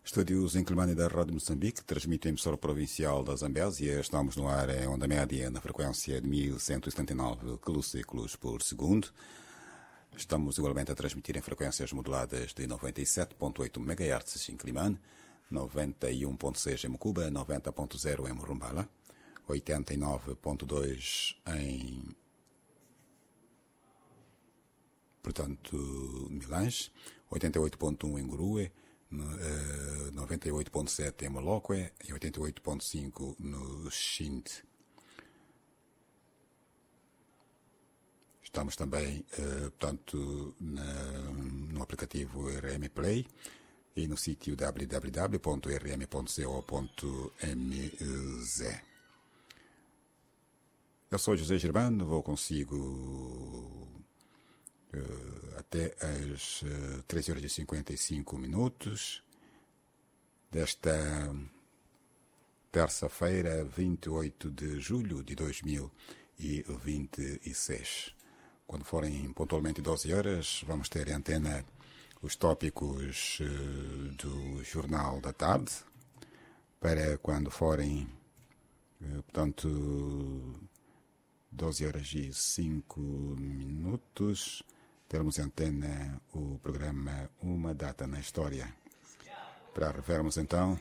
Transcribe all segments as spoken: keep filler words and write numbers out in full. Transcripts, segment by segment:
Estúdios em Climane da Rádio Moçambique, transmite a emissora provincial da Zambésia. Estamos no ar em onda média na frequência de mil cento e setenta e nove quilociclos por segundo. Estamos igualmente a transmitir em frequências moduladas de noventa e sete ponto oito megahertz em Climane, noventa e um ponto seis em Mucuba, noventa ponto zero em Murumbala, oitenta e nove ponto dois em, portanto, Milange, oitenta e oito ponto um em Gurue, noventa e oito ponto sete em Moloque e oitenta e oito ponto cinco no Xinte. Estamos também, portanto, na, no aplicativo R M Play e no sítio w w w ponto r m ponto co ponto m z. Eu sou José Germano, vou consigo Uh, até às uh, treze horas e cinquenta e cinco minutos desta terça-feira, vinte e oito de julho de dois mil e vinte e seis. Quando forem pontualmente doze horas, vamos ter em antena os tópicos uh, do Jornal da Tarde. Para quando forem, uh, portanto, doze horas e cinco minutos, termos em antena o programa Uma Data na História. Para revermos então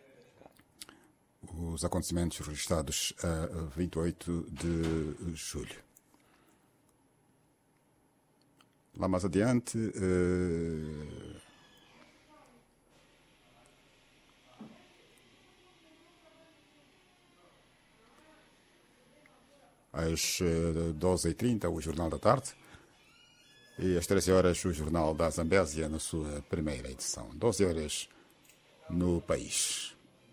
os acontecimentos registrados a vinte e oito de julho. Lá mais adiante, uh, às doze e trinta, o Jornal da Tarde. E às treze horas, o Jornal da Zambésia, na sua primeira edição. doze horas no país.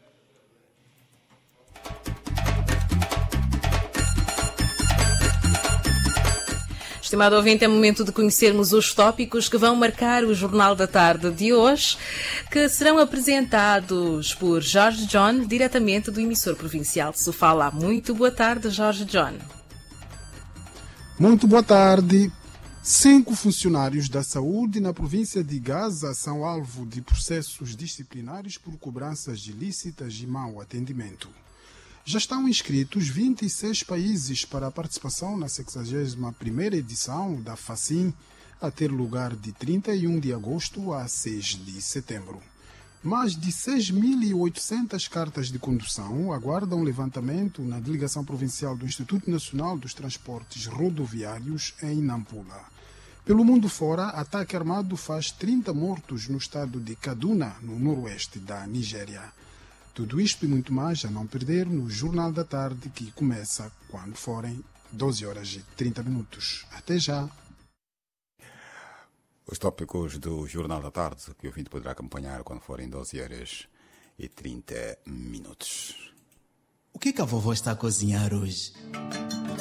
Estimado ouvinte, é momento de conhecermos os tópicos que vão marcar o Jornal da Tarde de hoje, que serão apresentados por Jorge John, diretamente do emissor provincial de Sofala. Muito boa tarde, Jorge John. Muito boa tarde. Cinco funcionários da saúde na província de Gaza são alvo de processos disciplinares por cobranças ilícitas e mau atendimento. Já estão inscritos vinte e seis países para a participação na sexagésima primeira edição da FACIM, a ter lugar de trinta e um de agosto a seis de setembro. Mais de seis mil e oitocentas cartas de condução aguardam levantamento na delegação provincial do Instituto Nacional dos Transportes Rodoviários em Nampula. Pelo mundo fora, ataque armado faz trinta mortos no estado de Kaduna, no noroeste da Nigéria. Tudo isto e muito mais a não perder no Jornal da Tarde, que começa quando forem doze horas e trinta minutos. Até já! Os tópicos do Jornal da Tarde, que o ouvinte poderá acompanhar quando forem doze horas e trinta minutos. O que, que a vovó está a cozinhar hoje?